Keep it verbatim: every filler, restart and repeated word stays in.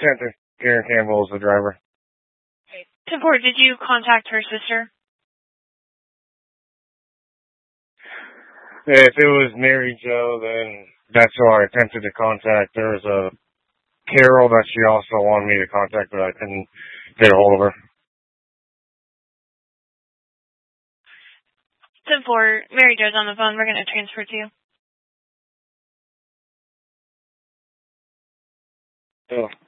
Santa Karen Campbell is the driver. ten four, did you contact her sister? If it was Mary Jo, then that's who I attempted to contact. There was a Carol that she also wanted me to contact, but I couldn't get a hold of her. ten four, Mary Jo's on the phone. We're going to transfer to you. Oh.